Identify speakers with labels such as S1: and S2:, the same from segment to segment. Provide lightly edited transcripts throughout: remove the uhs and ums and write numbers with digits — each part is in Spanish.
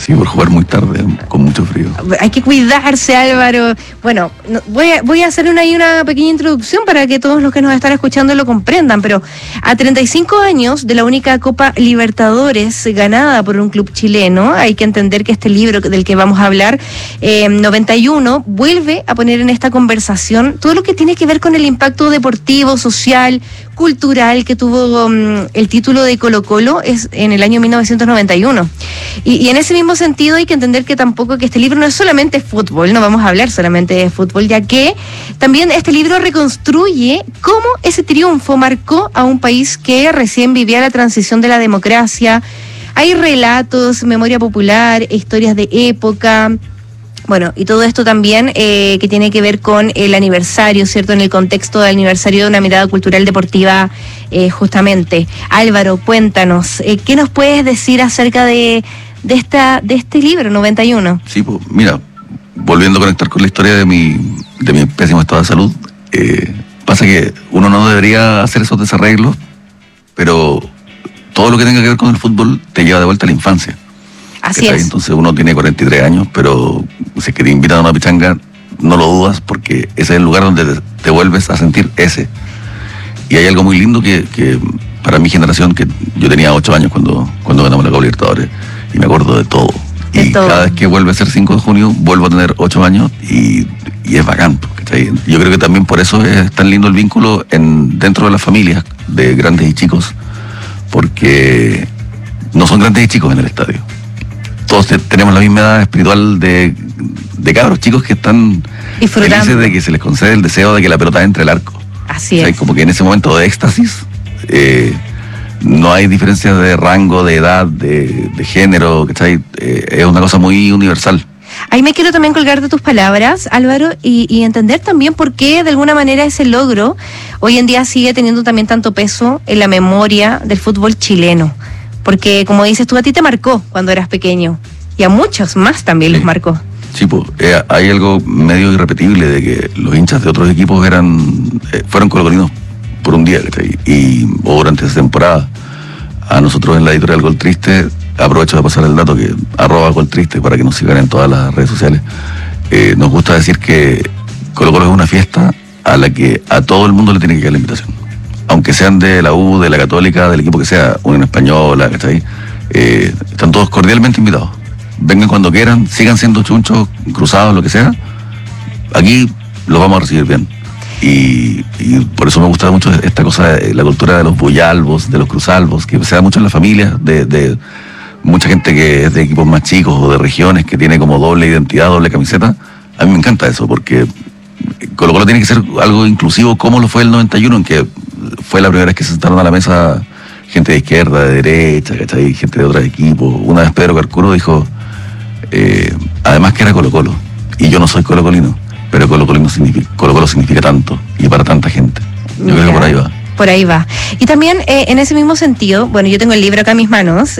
S1: Sí, por jugar muy tarde, con mucho frío.
S2: Hay que cuidarse, Álvaro. Bueno, voy a hacer una pequeña introducción para que todos los que nos están escuchando lo comprendan, pero a 35 años de la única Copa Libertadores ganada por un club chileno, hay que entender que este libro del que vamos a hablar, 91, vuelve a poner en esta conversación todo lo que tiene que ver con el impacto deportivo, social, cultural que tuvo el título de Colo-Colo es en el año 1991. Y en ese mismo sentido hay que entender que tampoco que este libro no es solamente fútbol, no vamos a hablar solamente de fútbol, ya que también este libro reconstruye cómo ese triunfo marcó a un país que recién vivía la transición de la democracia. Hay relatos, memoria popular, historias de época. Bueno, y todo esto también que tiene que ver con el aniversario, ¿cierto? En el contexto del aniversario de una mirada cultural deportiva, justamente. Álvaro, cuéntanos, ¿qué nos puedes decir acerca de este libro, 91?
S1: Sí, pues, mira, volviendo a conectar con la historia de mi pésimo estado de salud, pasa que uno no debería hacer esos desarreglos, pero todo lo que tenga que ver con el fútbol te lleva de vuelta a la infancia.
S2: Así es.
S1: Entonces uno tiene 43 años, pero si es que te invitan a una pichanga, no lo dudas, porque ese es el lugar donde te vuelves a sentir ese. Y hay algo muy lindo que para mi generación, que yo tenía 8 años cuando ganamos la Copa Libertadores, y me acuerdo de todo. Cada vez que vuelve a ser 5 de junio, vuelvo a tener 8 años y es bacán, ¿cachai? Yo creo que también por eso es tan lindo el vínculo dentro de las familias de grandes y chicos, porque no son grandes y chicos en el estadio. Todos tenemos la misma edad espiritual de cabros chicos que están felices de que se les concede el deseo de que la pelota entre el arco.
S2: Así es.
S1: Como que en ese momento de éxtasis no hay diferencias de rango, de edad, de género, ¿cachai? Es una cosa muy universal.
S2: Ahí me quiero también colgar de tus palabras, Álvaro, y entender también por qué de alguna manera ese logro hoy en día sigue teniendo también tanto peso en la memoria del fútbol chileno. Porque, como dices tú, a ti te marcó cuando eras pequeño. Y a muchos más también los marcó.
S1: Sí, pues, hay algo medio irrepetible de que los hinchas de otros equipos fueron colocolinos por un día, o durante esa temporada. A nosotros en la editorial Gol Triste, aprovecho de pasar el dato, que @GolTriste, para que nos sigan en todas las redes sociales, nos gusta decir que Colo-Colo es una fiesta a la que a todo el mundo le tiene que quedar la invitación. Aunque sean de la U, de la Católica, del equipo que sea, Unión Española, ¿cachai? Están todos cordialmente invitados. Vengan cuando quieran, sigan siendo chunchos, cruzados, lo que sea. Aquí los vamos a recibir bien. Y por eso me gusta mucho esta cosa, la cultura de los boyalbos, de los cruzalbos, que se da mucho en la familia, de mucha gente que es de equipos más chicos o de regiones, que tiene como doble identidad, doble camiseta. A mí me encanta eso, porque Colo-Colo tiene que ser algo inclusivo, como lo fue el 91, en que fue la primera vez que se sentaron a la mesa gente de izquierda, de derecha, ¿cachai? Gente de otros equipos. Una vez Pedro Carcuro dijo, además que era Colo-Colo, y yo no soy colocolino, pero Colo-Colo significa tanto, y para tanta gente. Yo creo que por ahí va.
S2: Por ahí va. Y también en ese mismo sentido, bueno, yo tengo el libro acá en mis manos,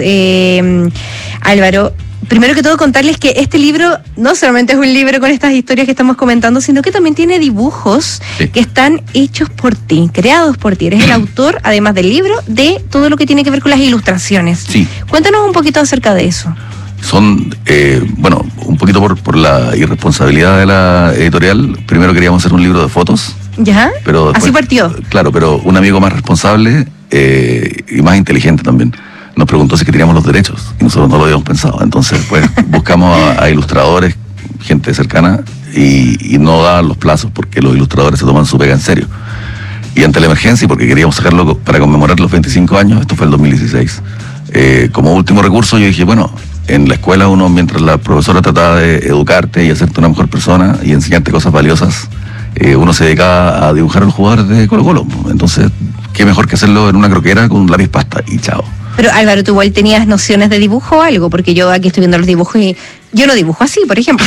S2: Álvaro. Primero que todo, contarles que este libro no solamente es un libro con estas historias que estamos comentando, sino que también tiene dibujos que están hechos por ti, creados por ti. Eres el autor, además del libro, de todo lo que tiene que ver con las ilustraciones.
S1: Sí.
S2: Cuéntanos un poquito acerca de eso.
S1: Son, un poquito por la irresponsabilidad de la editorial. Primero queríamos hacer un libro de fotos.
S2: ¿Ya?
S1: Pero después,
S2: así partió.
S1: Claro, pero un amigo más responsable y más inteligente también nos preguntó si queríamos los derechos, y nosotros no lo habíamos pensado. Entonces, pues, buscamos a ilustradores, gente cercana, y no daban los plazos, porque los ilustradores se toman su pega en serio. Y ante la emergencia, porque queríamos sacarlo para conmemorar los 25 años, esto fue el 2016, como último recurso yo dije, bueno, en la escuela uno, mientras la profesora trataba de educarte y hacerte una mejor persona y enseñarte cosas valiosas, uno se dedicaba a dibujar a los jugadores de Colo-Colo. Entonces, qué mejor que hacerlo en una croquera con un lápiz pasta y chao.
S2: Pero Álvaro, ¿tú igual tenías nociones de dibujo o algo? Porque yo aquí estoy viendo los dibujos y yo no dibujo así, por ejemplo.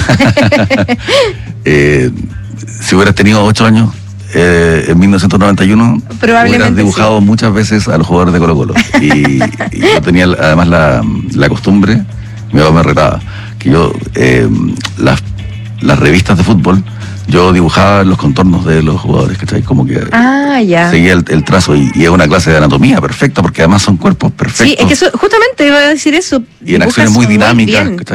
S1: Si hubieras tenido 8 años, en 1991, hubieras dibujado muchas veces a los jugadores de Colo-Colo. Y yo tenía además la costumbre, mi papá me retaba, que yo, las revistas de fútbol, yo dibujaba los contornos de los jugadores, ¿cachai? Como que seguía el trazo y es una clase de anatomía perfecta, porque además son cuerpos perfectos.
S2: Sí, es que eso, justamente iba a decir eso.
S1: Y en acciones muy dinámicas, ¿cachai?